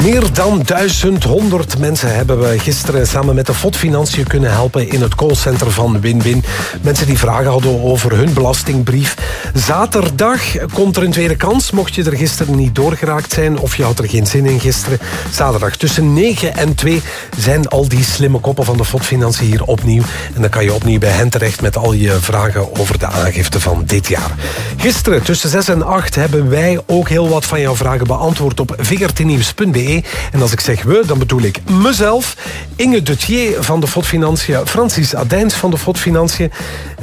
Meer dan 1100 mensen hebben we gisteren samen met de FOD Financiën kunnen helpen in het callcenter van Win-Win. Mensen die vragen hadden over hun belastingbrief. Zaterdag komt er een tweede kans, mocht je er gisteren niet doorgeraakt zijn of je had er geen zin in gisteren. Zaterdag tussen 9 en 2 zijn al die slimme koppen van de FOD Financiën hier opnieuw. En dan kan je opnieuw bij hen terecht met al je vragen over de aangifte van dit jaar. Gisteren tussen 6 en 8 hebben wij ook heel wat van jouw vragen beantwoord op VRTnieuws.be. En als ik zeg we, dan bedoel ik mezelf, Inge Dutier van de FOD Financiën, Francis Adijns van de FOD Financiën en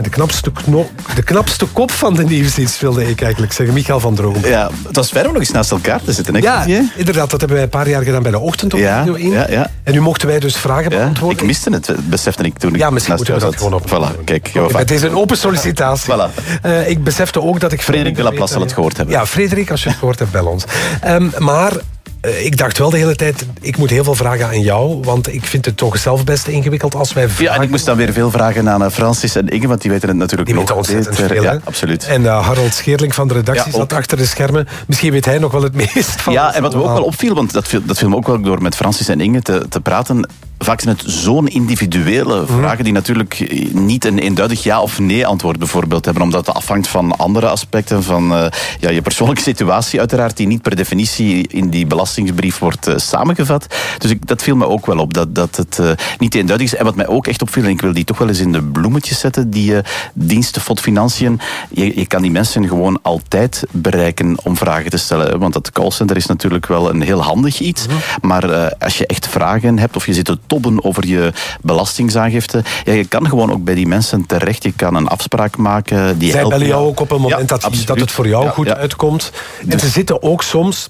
de knapste kop van de nieuwsdienst, wilde ik eigenlijk zeggen, Michael van Droom. Ja, het was fijn om nog eens naast elkaar te zitten. Hè? Ja, inderdaad, dat hebben wij een paar jaar gedaan bij de Ochtend op Radio 1. Ja. En nu mochten wij dus vragen beantwoorden. Ik miste het, besefte ik toen ik Ja, misschien naast moeten we jou dat zat. gewoon op. Voilà, kijk. Het is een open sollicitatie. Voilà. Ik besefte ook dat ik... Frederik de Laplace zal het gehoord hebben. Ja, Frederik, als je het gehoord hebt, bel ons. Maar ik dacht wel de hele tijd, ik moet heel veel vragen aan jou, want ik vind het toch zelf best ingewikkeld als wij vragen... Ja, en ik moest dan weer veel vragen aan Francis en Inge, want die weten het natuurlijk die nog weten ontzettend veel, Ja, absoluut. En Harold Scheerling van de redactie zat achter de schermen. Misschien weet hij nog wel het meest van... Ja, en wat me ook wel opviel, want dat viel me ook wel door met Francis en Inge te praten. Vaak zijn het zo'n individuele vragen die natuurlijk niet een eenduidig ja of nee antwoord bijvoorbeeld hebben, omdat het afhangt van andere aspecten, van je persoonlijke situatie uiteraard, die niet per definitie in die belastingsbrief wordt samengevat. Dus dat viel me ook wel op, dat het niet eenduidig is. En wat mij ook echt opviel, en ik wil die toch wel eens in de bloemetjes zetten, die diensten FOD Financiën, je kan die mensen gewoon altijd bereiken om vragen te stellen. Want dat callcenter is natuurlijk wel een heel handig iets, maar als je echt vragen hebt of je zit te tobben over je belastingsaangifte, je kan gewoon ook bij die mensen terecht. Je kan een afspraak maken. Zij bellen jou ook op een moment dat het voor jou goed uitkomt. En ze zitten ook soms...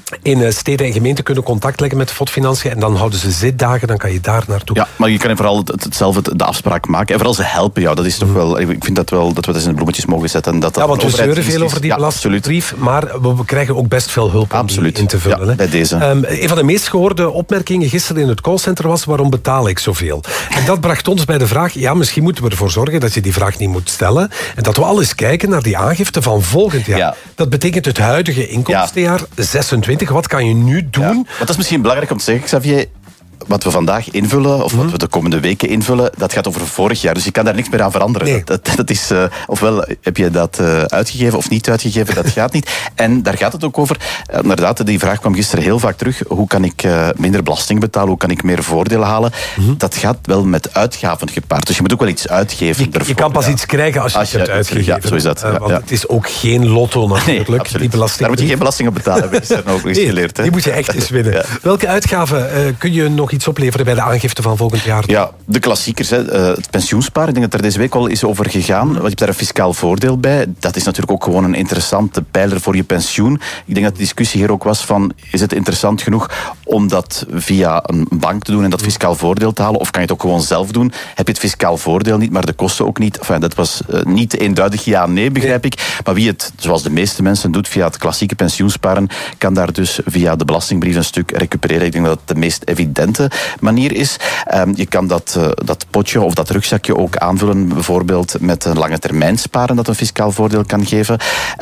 In steden en gemeenten kunnen contact leggen met de FOD Financiën en dan houden ze zitdagen, dan kan je daar naartoe. Ja, maar je kan vooral zelf de afspraak maken. En vooral ze helpen jou. Dat is toch wel... Ik vind dat wel dat we dat in de bloemetjes mogen zetten. Dat want we zeuren veel over die belastingbrief, maar we krijgen ook best veel hulp om die in te vullen. Ja, bij deze. Een van de meest gehoorde opmerkingen gisteren in het callcenter was: waarom betaal ik zoveel? En dat bracht ons bij de vraag, misschien moeten we ervoor zorgen dat je die vraag niet moet stellen en dat we al eens kijken naar die aangifte van volgend jaar. Ja. Dat betekent het huidige inkomstenjaar 26. Wat kan je nu doen? Ja, dat is misschien belangrijk om te zeggen, Xavier. Wat we vandaag invullen, of wat we de komende weken invullen, dat gaat over vorig jaar. Dus je kan daar niks meer aan veranderen. Nee. Dat is, ofwel heb je dat uitgegeven of niet uitgegeven, dat gaat niet. En daar gaat het ook over. Inderdaad, die vraag kwam gisteren heel vaak terug. Hoe kan ik minder belasting betalen? Hoe kan ik meer voordelen halen? Dat gaat wel met uitgaven gepaard. Dus je moet ook wel iets uitgeven. Je kan pas iets krijgen als je het hebt uitgegeven. Ja, zo is dat. Want het is ook geen lotto natuurlijk. Nee, absoluut. Die belasting. Daar moet je geen belasting op betalen, heb ik ook eens geleerd. Die moet je echt eens winnen. Ja. Welke uitgaven kun je nog iets opleveren bij de aangifte van volgend jaar? Ja, de klassiekers. Het pensioensparen. Ik denk dat er deze week al is over gegaan. Want je hebt daar een fiscaal voordeel bij. Dat is natuurlijk ook gewoon een interessante pijler voor je pensioen. Ik denk dat de discussie hier ook was van, is het interessant genoeg om dat via een bank te doen en dat fiscaal voordeel te halen? Of kan je het ook gewoon zelf doen? Heb je het fiscaal voordeel niet, maar de kosten ook niet? Enfin, dat was niet eenduidig ja-nee, begrijp ik. Maar wie het, zoals de meeste mensen doet, via het klassieke pensioensparen, kan daar dus via de belastingbrief een stuk recupereren. Ik denk dat het de meest evidente manier is. Je kan dat potje of dat rugzakje ook aanvullen, bijvoorbeeld met een lange termijn sparen dat een fiscaal voordeel kan geven.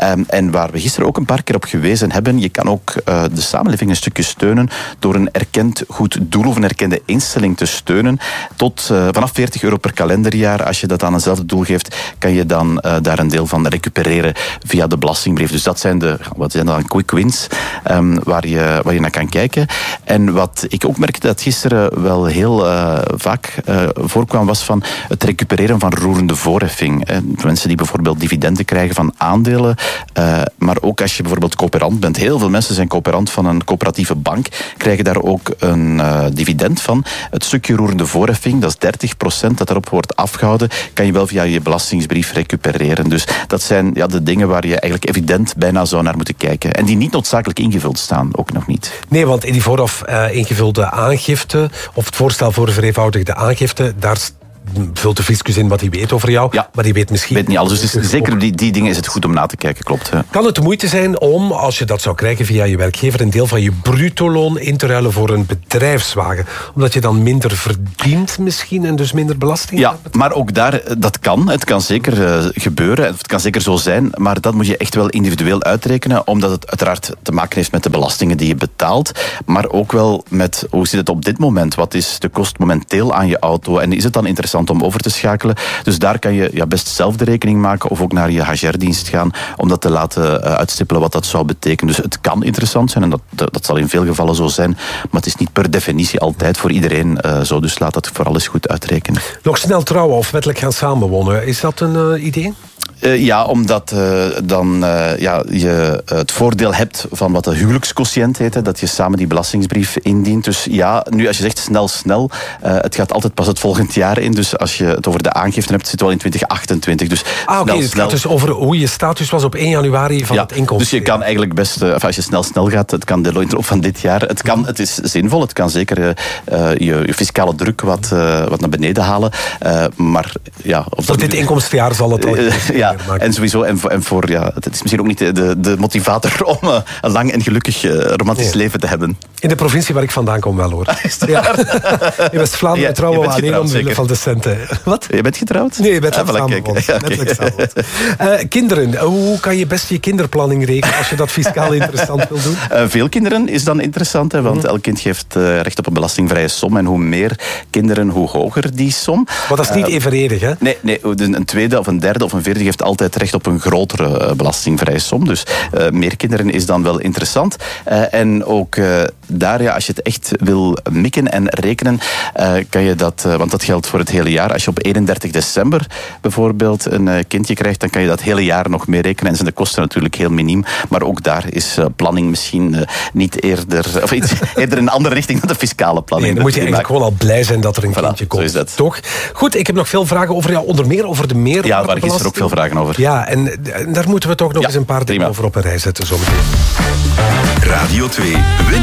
En waar we gisteren ook een paar keer op gewezen hebben, je kan ook de samenleving een stukje steunen door een erkend goed doel of een erkende instelling te steunen. Tot vanaf €40 per kalenderjaar, als je dat aan eenzelfde doel geeft, kan je dan daar een deel van recupereren via de belastingbrief. Dus dat zijn dan quick wins waar je naar kan kijken. En wat ik ook merkte dat gisteren wel heel vaak voorkwam, was van het recupereren van roerende voorheffing. Mensen die bijvoorbeeld dividenden krijgen van aandelen, maar ook als je bijvoorbeeld coöperant bent. Heel veel mensen zijn coöperant van een coöperatieve bank, krijgen daar ook een dividend van. Het stukje roerende voorheffing, dat is 30% dat erop wordt afgehouden, kan je wel via je belastingsbrief recupereren. Dus dat zijn de dingen waar je eigenlijk evident bijna zou naar moeten kijken. En die niet noodzakelijk ingevuld staan, ook nog niet. Nee, want in die vooraf ingevulde aangifte, of het voorstel voor een vereenvoudigde aangifte, daar vult de fiscus in wat hij weet over jou, maar die weet misschien... Weet niet alles, dus zeker die dingen is het goed om na te kijken, klopt. Ja. Kan het de moeite zijn om, als je dat zou krijgen via je werkgever, een deel van je bruto-loon in te ruilen voor een bedrijfswagen? Omdat je dan minder verdient misschien en dus minder belasting hebt? Ja, maar ook daar, dat kan. Het kan zeker gebeuren, het kan zeker zo zijn, maar dat moet je echt wel individueel uitrekenen, omdat het uiteraard te maken heeft met de belastingen die je betaalt, maar ook wel met, hoe zit het op dit moment? Wat is de kost momenteel aan je auto? En is het dan interessant om over te schakelen? Dus daar kan je best zelf de rekening maken of ook naar je HR-dienst gaan om dat te laten uitstippelen wat dat zou betekenen. Dus het kan interessant zijn en dat zal in veel gevallen zo zijn, maar het is niet per definitie altijd voor iedereen zo. Dus laat dat vooral eens goed uitrekenen. Nog snel trouwen of wettelijk gaan samenwonen, is dat een idee? Ja, omdat je het voordeel hebt van wat de huwelijksquotient heet, dat je samen die belastingsbrief indient. Dus ja, nu als je zegt snel, het gaat altijd pas het volgend jaar in. Dus als je het over de aangifte hebt, zit het wel in 2028. Dus het gaat dus over hoe je status was op 1 januari van het inkomsten. Dus je kan eigenlijk best, als je snel gaat, het kan de loon van dit jaar. Het is zinvol, het kan zeker je fiscale druk wat naar beneden halen. Maar ja... Voor dit inkomstenjaar zal het al... En sowieso, het is misschien ook niet de motivator om een lang en gelukkig romantisch leven te hebben. In de provincie waar ik vandaan kom wel, hoor. Ja. In West-Vlaanderen trouwen we alleen omwille van de centen. Wat? Je bent getrouwd? Nee, je bent samenwonen. Kinderen, hoe kan je best je kinderplanning rekenen als je dat fiscaal interessant wil doen? Veel kinderen is dan interessant, want elk kind geeft recht op een belastingvrije som. En hoe meer kinderen, hoe hoger die som. Maar dat is niet evenredig, hè? Nee, een tweede of een derde of een vierde geeft altijd recht op een grotere belastingvrije som. Dus meer kinderen is dan wel interessant. En ook daar, als je het echt wil mikken en rekenen, kan je dat, want dat geldt voor het hele jaar. Als je op 31 december bijvoorbeeld een kindje krijgt, dan kan je dat hele jaar nog mee rekenen. En zijn de kosten natuurlijk heel miniem. Maar ook daar is planning misschien niet eerder in een andere richting dan de fiscale planning. Nee, dan moet je eigenlijk gewoon al blij zijn dat er een kindje komt. Zo is dat. Toch? Goed, ik heb nog veel vragen over jou, onder meer over de meerwaardebelasting. Ja, waar gisteren ook veel vragen over. Ja, en daar moeten we toch nog eens een paar dingen over op een rij zetten zometeen. Radio 2